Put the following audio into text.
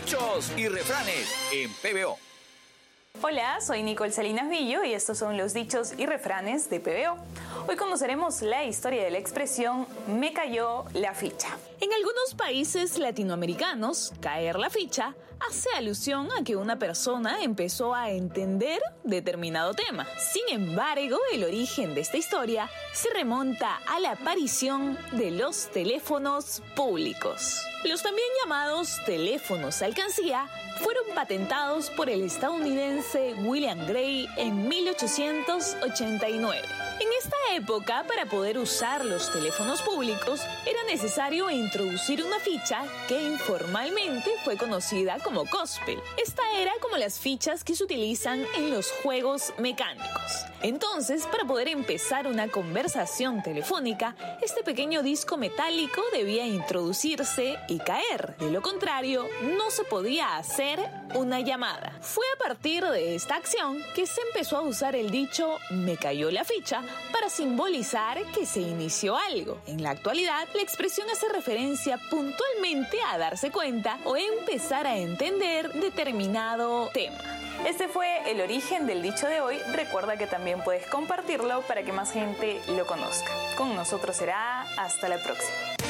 Dichos y refranes en PBO. Hola, soy Nicole Salinas Villo y estos son los dichos y refranes de PBO. Hoy conoceremos la historia de la expresión "me cayó la ficha". En algunos países latinoamericanos, caer la ficha hace alusión a que una persona empezó a entender determinado tema. Sin embargo, el origen de esta historia se remonta a la aparición de los teléfonos públicos. Los también llamados teléfonos alcancía fueron patentados por el estadounidense William Gray en 1889. En esta época, para poder usar los teléfonos públicos, era necesario introducir una ficha que informalmente fue conocida como cospel. Esta era como las fichas que se utilizan en los juegos mecánicos. Entonces, para poder empezar una conversación telefónica, este pequeño disco metálico debía introducirse y caer. De lo contrario, no se podía hacer una llamada. Fue a partir de esta acción que se empezó a usar el dicho "me cayó la ficha" para simbolizar que se inició algo. En la actualidad, la expresión hace referencia puntualmente a darse cuenta o empezar a entender determinado tema. Este fue el origen del dicho de hoy. Recuerda que también puedes compartirlo para que más gente lo conozca. Con nosotros será hasta la próxima.